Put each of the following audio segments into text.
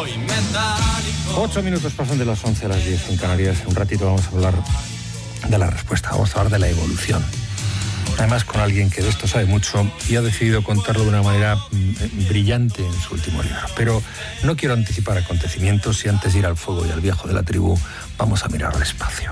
8 minutos pasan de las 11 a las 10 en Canarias. En un ratito vamos a hablar de la respuesta, vamos a hablar de la evolución. Además con alguien que de esto sabe mucho y ha decidido contarlo de una manera brillante en su último libro. Pero no quiero anticipar acontecimientos y antes de ir al fuego y al viejo de la tribu, vamos a mirar al espacio.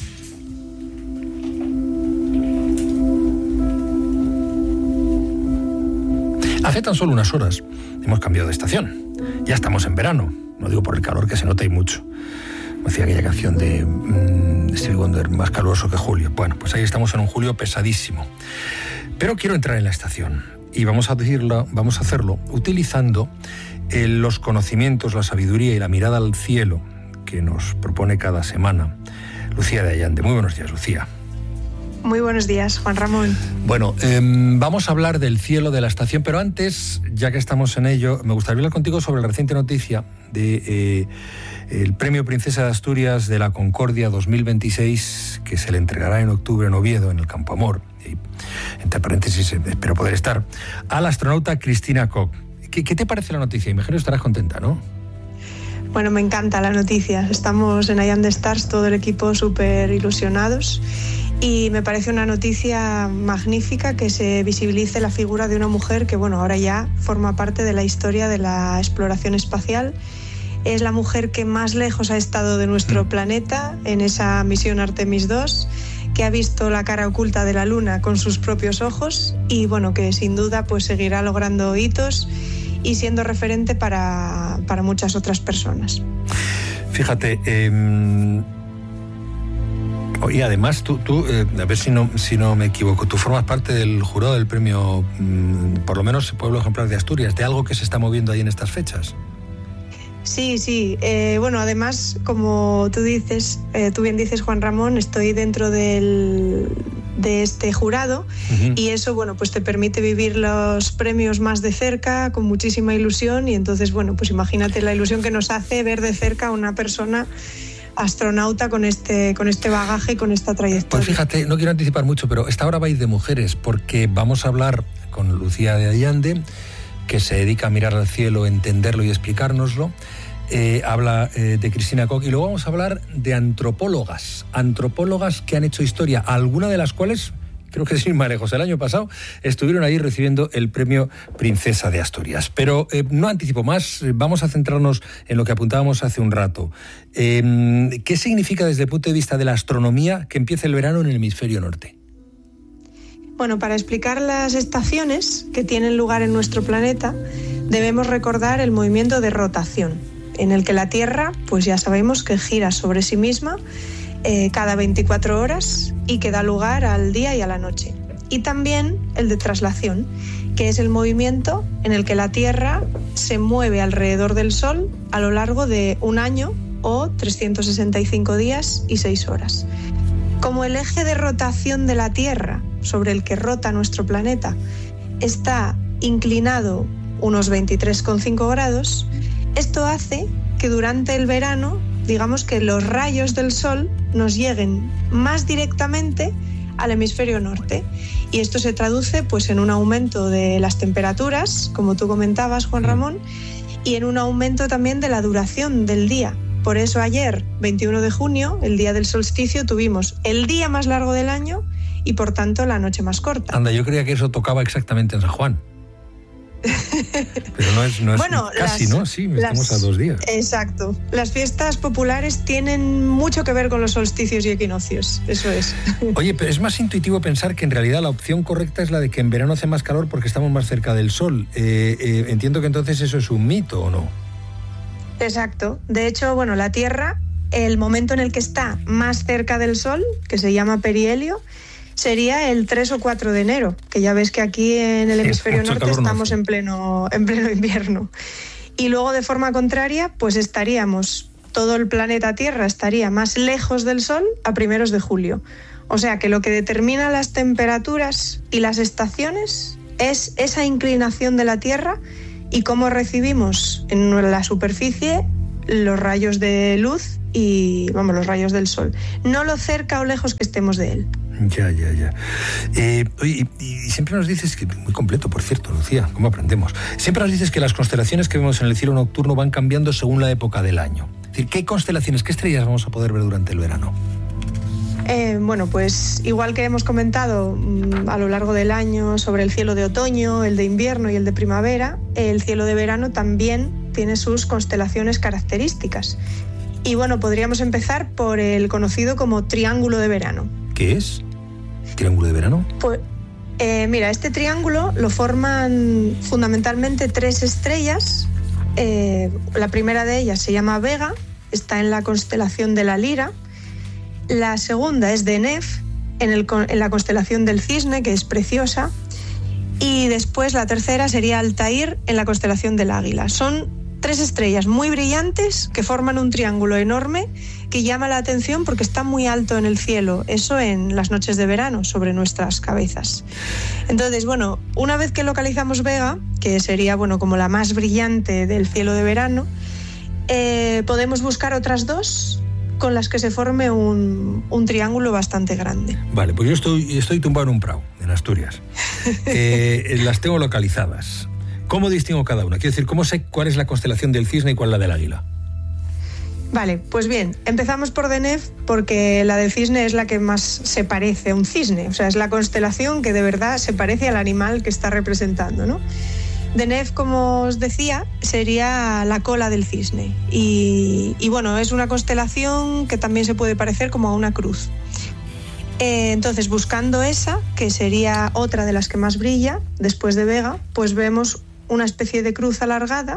Hace tan solo unas horas hemos cambiado de estación. Ya estamos en verano. No digo por el calor, que se nota y mucho. Me decía aquella canción de Stevie Wonder, más caluroso que julio. Bueno, pues ahí estamos en un julio pesadísimo. Pero quiero entrar en la estación y vamos a hacerlo utilizando los conocimientos, la sabiduría y la mirada al cielo que nos propone cada semana Lucía de Allande. Muy buenos días, Lucía. Muy buenos días, Juan Ramón. Bueno, vamos a hablar del cielo de la estación, pero antes, ya que estamos en ello, me gustaría hablar contigo sobre la reciente noticia de el Premio Princesa de Asturias de la Concordia 2026, que se le entregará en octubre en Oviedo, en el Campo Amor, y, entre paréntesis, espero poder estar, a la astronauta Christina Koch. ¿Qué te parece la noticia? Imagino que estarás contenta, ¿no? Bueno, me encanta la noticia. Estamos en Allande Stars, todo el equipo súper ilusionados. Y me parece una noticia magnífica que se visibilice la figura de una mujer que, bueno, ahora ya forma parte de la historia de la exploración espacial. Es la mujer que más lejos ha estado de nuestro planeta en esa misión Artemis II, que ha visto la cara oculta de la Luna con sus propios ojos y, bueno, que sin duda pues seguirá logrando hitos y siendo referente para muchas otras personas. Fíjate, y además tú a ver si no me equivoco, tú formas parte del jurado del premio, por lo menos Pueblo Ejemplar de Asturias, de algo que se está moviendo ahí en estas fechas. Sí. Bueno, además, como tú bien dices, Juan Ramón, estoy dentro de este jurado y eso, bueno, pues te permite vivir los premios más de cerca, con muchísima ilusión y entonces, bueno, pues imagínate la ilusión que nos hace ver de cerca a una persona astronauta con este bagaje, con esta trayectoria. Pues fíjate, no quiero anticipar mucho, pero esta hora va a ir de mujeres, porque vamos a hablar con Lucía de Allande, que se dedica a mirar al cielo, entenderlo y explicárnoslo. Habla de Christina Koch y luego vamos a hablar de antropólogas que han hecho historia, alguna de las cuales, creo que sin más lejos, el año pasado estuvieron ahí recibiendo el premio Princesa de Asturias. Pero no anticipo más, vamos a centrarnos en lo que apuntábamos hace un rato. ¿Qué significa desde el punto de vista de la astronomía que empiece el verano en el hemisferio norte? Bueno, para explicar las estaciones que tienen lugar en nuestro planeta, debemos recordar el movimiento de rotación, en el que la Tierra, pues ya sabemos que gira sobre sí misma cada 24 horas y que da lugar al día y a la noche. Y también el de traslación, que es el movimiento en el que la Tierra se mueve alrededor del Sol a lo largo de un año o 365 días y 6 horas. Como el eje de rotación de la Tierra sobre el que rota nuestro planeta está inclinado unos 23,5 grados, esto hace que durante el verano, digamos que los rayos del Sol nos lleguen más directamente al hemisferio norte. Y esto se traduce pues en un aumento de las temperaturas, como tú comentabas, Juan Ramón, y en un aumento también de la duración del día. Por eso ayer, 21 de junio, el día del solsticio, tuvimos el día más largo del año y por tanto la noche más corta. Anda, yo creía que eso tocaba exactamente en San Juan. Pero no es bueno, casi, ¿no? Sí, estamos a 2 días. Exacto. Las fiestas populares tienen mucho que ver con los solsticios y equinoccios, eso es. Oye, pero es más intuitivo pensar que en realidad la opción correcta es la de que en verano hace más calor porque estamos más cerca del sol. Entiendo que entonces eso es un mito, ¿o no? Exacto. De hecho, bueno, la Tierra, el momento en el que está más cerca del sol, que se llama perihelio, sería el 3 o 4 de enero, que ya ves que aquí en el hemisferio norte estamos en pleno invierno. Y luego, de forma contraria, pues todo el planeta Tierra estaría más lejos del Sol a primeros de julio. O sea que lo que determina las temperaturas y las estaciones es esa inclinación de la Tierra y cómo recibimos en la superficie los rayos de luz y, los rayos del Sol. No lo cerca o lejos que estemos de él. Ya. Oye, y siempre nos dices que, muy completo, por cierto, Lucía, ¿cómo aprendemos? Siempre nos dices que las constelaciones que vemos en el cielo nocturno van cambiando según la época del año. Es decir, ¿qué constelaciones, qué estrellas vamos a poder ver durante el verano? Bueno, pues igual que hemos comentado a lo largo del año sobre el cielo de otoño, el de invierno y el de primavera, el cielo de verano también tiene sus constelaciones características. Y bueno, podríamos empezar por el conocido como triángulo de verano. ¿Qué es? ¿Triángulo de verano? Pues mira, este triángulo lo forman fundamentalmente 3 estrellas. La primera de ellas se llama Vega, está en la constelación de la Lira. La segunda es Deneb, en la constelación del Cisne, que es preciosa. Y después la tercera sería Altair, en la constelación del Águila. Son 3 estrellas muy brillantes que forman un triángulo enorme que llama la atención porque está muy alto en el cielo, eso en las noches de verano, sobre nuestras cabezas. Entonces, bueno, una vez que localizamos Vega, que sería, bueno, como la más brillante del cielo de verano, podemos buscar otras 2 con las que se forme un triángulo bastante grande. Vale, pues yo estoy tumbado en un prado, en Asturias. Las tengo localizadas. ¿Cómo distingo cada una? Quiero decir, ¿cómo sé cuál es la constelación del Cisne y cuál la del Águila? Vale, pues bien, empezamos por Deneb porque la del Cisne es la que más se parece a un cisne, o sea, es la constelación que de verdad se parece al animal que está representando, ¿no? Deneb, como os decía, sería la cola del cisne y bueno, es una constelación que también se puede parecer como a una cruz. Entonces, buscando esa, que sería otra de las que más brilla, después de Vega, pues vemos una especie de cruz alargada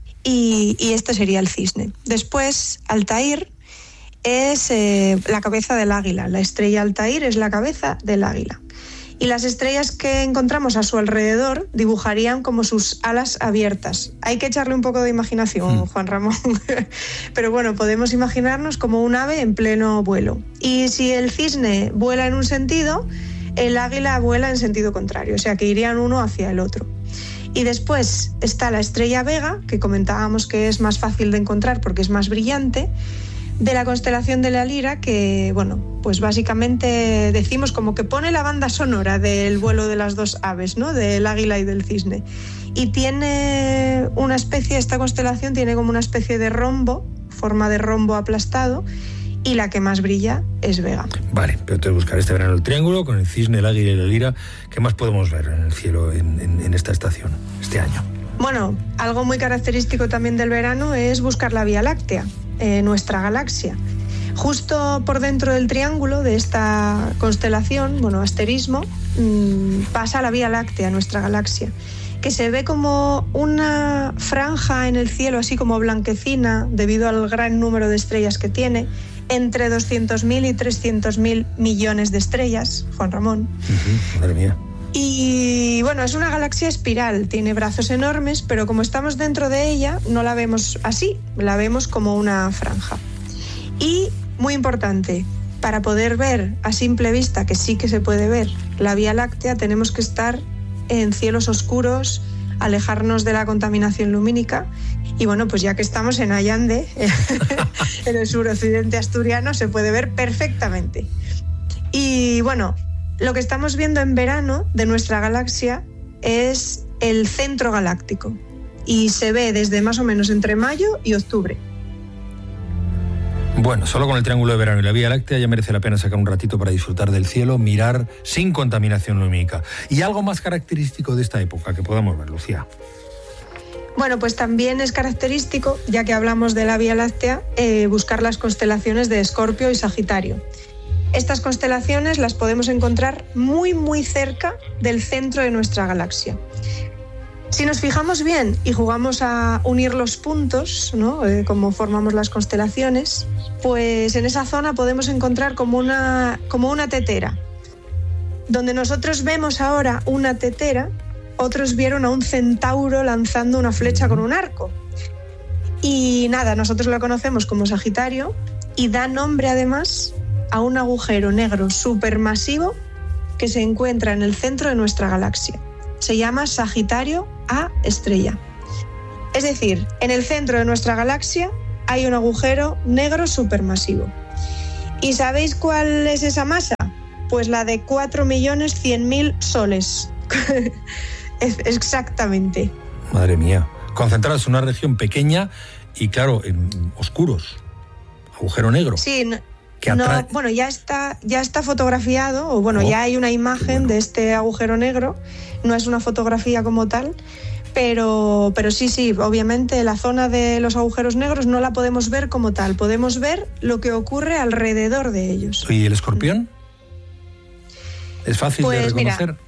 y este sería el cisne. Después, Altair es la cabeza del águila, la estrella Altair es la cabeza del águila. Y las estrellas que encontramos a su alrededor dibujarían como sus alas abiertas. Hay que echarle un poco de imaginación, Juan Ramón. Pero bueno, podemos imaginarnos como un ave en pleno vuelo. Y si el cisne vuela en un sentido, el águila vuela en sentido contrario, o sea que irían uno hacia el otro. Y después está la estrella Vega, que comentábamos que es más fácil de encontrar porque es más brillante, de la constelación de la Lira, que, bueno, pues básicamente decimos como que pone la banda sonora del vuelo de las 2 aves, ¿no? Del águila y del cisne. Y tiene una especie, esta constelación tiene como una especie de rombo, forma de rombo aplastado, y la que más brilla es Vega. Vale, pero tengo que buscar este verano el triángulo con el cisne, el águila y la Lira. ¿Qué más podemos ver en el cielo en esta estación, este año? Bueno, algo muy característico también del verano es buscar la Vía Láctea, nuestra galaxia. Justo por dentro del triángulo de esta constelación, bueno, asterismo, pasa la Vía Láctea, nuestra galaxia, que se ve como una franja en el cielo, así como blanquecina, debido al gran número de estrellas que tiene, entre 200.000 y 300.000 millones de estrellas, Juan Ramón. Madre mía. Y bueno, es una galaxia espiral, tiene brazos enormes, pero como estamos dentro de ella, no la vemos así, la vemos como una franja. Y, muy importante, para poder ver a simple vista, que sí que se puede ver, la Vía Láctea, tenemos que estar en cielos oscuros, alejarnos de la contaminación lumínica. Y bueno, pues ya que estamos en Allande, en el suroccidente asturiano, se puede ver perfectamente. Y bueno, lo que estamos viendo en verano de nuestra galaxia es el centro galáctico y se ve desde más o menos entre mayo y octubre. Bueno, solo con el triángulo de verano y la Vía Láctea ya merece la pena sacar un ratito para disfrutar del cielo, mirar sin contaminación lumínica. ¿Y algo más característico de esta época que podamos ver, Lucía? Bueno, pues también es característico, ya que hablamos de la Vía Láctea, buscar las constelaciones de Escorpio y Sagitario. Estas constelaciones las podemos encontrar muy, muy cerca del centro de nuestra galaxia. Si nos fijamos bien y jugamos a unir los puntos, ¿no? Como formamos las constelaciones, pues en esa zona podemos encontrar como una tetera. Donde nosotros vemos ahora una tetera, otros vieron a un centauro lanzando una flecha con un arco. Y nada, nosotros lo conocemos como Sagitario y da nombre además a un agujero negro supermasivo que se encuentra en el centro de nuestra galaxia. Se llama Sagitario A estrella. Es decir, en el centro de nuestra galaxia hay un agujero negro supermasivo. ¿Y sabéis cuál es esa masa? Pues la de 4.100.000 soles. Exactamente. Madre mía. Concentrados en una región pequeña y, claro, oscuros. Agujero negro. Sí, bueno, ya está fotografiado, o bueno, ya hay una imagen de este agujero negro. No es una fotografía como tal, pero sí, obviamente la zona de los agujeros negros no la podemos ver como tal. Podemos ver lo que ocurre alrededor de ellos. ¿Y el escorpión? ¿Es fácil de reconocer? Mira,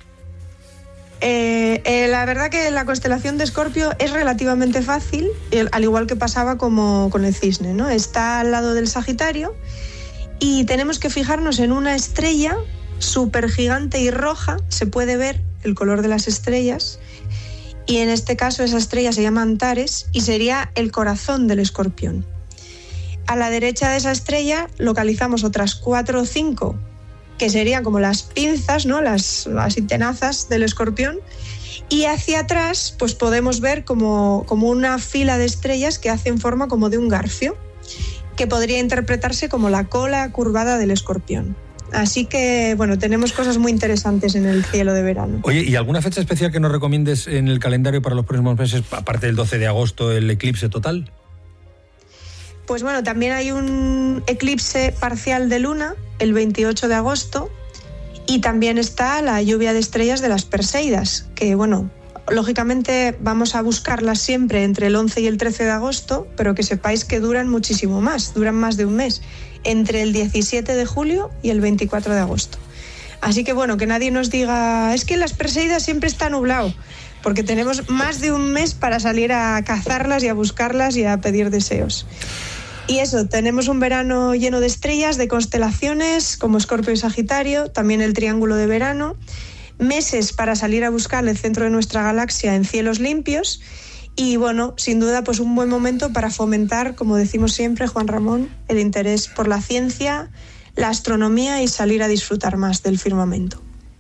la verdad que la constelación de Escorpio es relativamente fácil, al igual que pasaba como con el cisne, ¿no? Está al lado del Sagitario y tenemos que fijarnos en una estrella súper gigante y roja. Se puede ver el color de las estrellas y en este caso esa estrella se llama Antares y sería el corazón del escorpión. A la derecha de esa estrella localizamos otras 4 o 5 que serían como las pinzas, ¿no? Las tenazas del escorpión, y hacia atrás pues podemos ver como una fila de estrellas que hacen forma como de un garfio, que podría interpretarse como la cola curvada del escorpión. Así que, bueno, tenemos cosas muy interesantes en el cielo de verano. Oye, ¿y alguna fecha especial que nos recomiendes en el calendario para los próximos meses, aparte del 12 de agosto, el eclipse total? Pues bueno, también hay un eclipse parcial de luna el 28 de agosto y también está la lluvia de estrellas de las Perseidas, que bueno, lógicamente vamos a buscarlas siempre entre el 11 y el 13 de agosto, pero que sepáis que duran muchísimo más, duran más de un mes, entre el 17 de julio y el 24 de agosto. Así que bueno, que nadie nos diga, es que las Perseidas siempre está nublado, porque tenemos más de un mes para salir a cazarlas y a buscarlas y a pedir deseos. Y eso, tenemos un verano lleno de estrellas, de constelaciones como Escorpio y Sagitario, también el triángulo de verano, meses para salir a buscar el centro de nuestra galaxia en cielos limpios y bueno, sin duda pues un buen momento para fomentar, como decimos siempre, Juan Ramón, el interés por la ciencia, la astronomía y salir a disfrutar más del firmamento.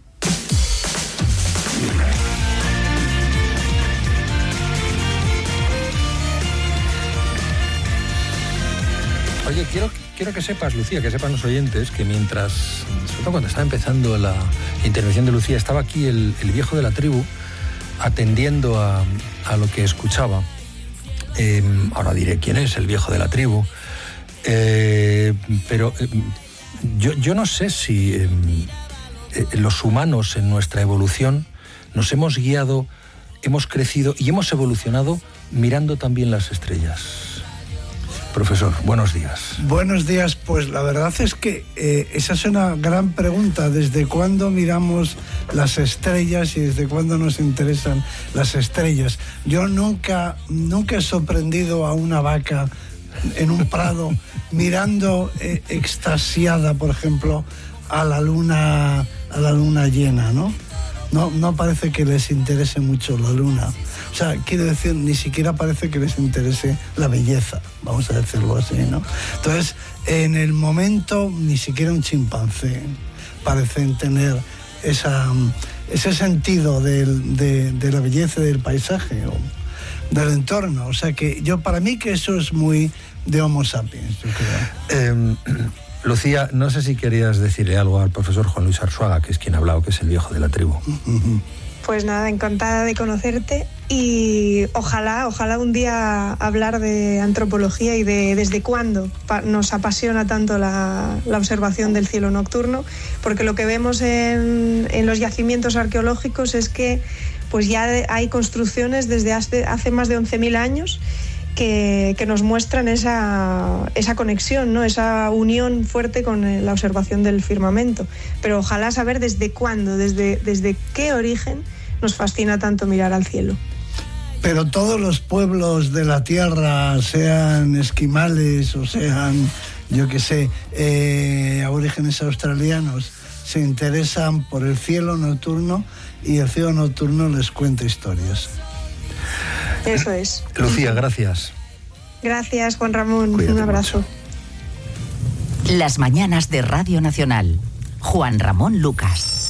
Oye, quiero que sepas, Lucía, que sepan los oyentes, que mientras, sobre todo cuando estaba empezando la intervención de Lucía, estaba aquí el viejo de la tribu atendiendo a lo que escuchaba. Ahora diré quién es el viejo de la tribu. Pero yo no sé si los humanos en nuestra evolución nos hemos guiado, hemos crecido y hemos evolucionado mirando también las estrellas. Profesor, buenos días. Buenos días, pues la verdad es que esa es una gran pregunta. ¿Desde cuándo miramos las estrellas y desde cuándo nos interesan las estrellas? Yo nunca he sorprendido a una vaca en un prado mirando extasiada, por ejemplo, a la luna llena, ¿no? No parece que les interese mucho la luna. O sea, quiero decir, ni siquiera parece que les interese la belleza, vamos a decirlo así, ¿no? Entonces, en el momento, ni siquiera un chimpancé parecen tener ese sentido de la belleza del paisaje o del entorno. O sea, que para mí que eso es muy de Homo sapiens, yo creo. Lucía, no sé si querías decirle algo al profesor Juan Luis Arzuaga, que es quien ha hablado, que es el viejo de la tribu. Pues nada, encantada de conocerte y ojalá un día hablar de antropología y de desde cuándo nos apasiona tanto la observación del cielo nocturno, porque lo que vemos en los yacimientos arqueológicos es que pues ya hay construcciones desde hace más de 11.000 años que nos muestran esa conexión, ¿no? Esa unión fuerte con la observación del firmamento. Pero ojalá saber desde cuándo, desde qué origen nos fascina tanto mirar al cielo. Pero todos los pueblos de la Tierra, sean esquimales o sean, yo qué sé, aborígenes australianos, se interesan por el cielo nocturno y el cielo nocturno les cuenta historias. Eso es. Lucía, gracias. Gracias, Juan Ramón. Cuídate un abrazo. Mucho. Las mañanas de Radio Nacional. Juan Ramón Lucas.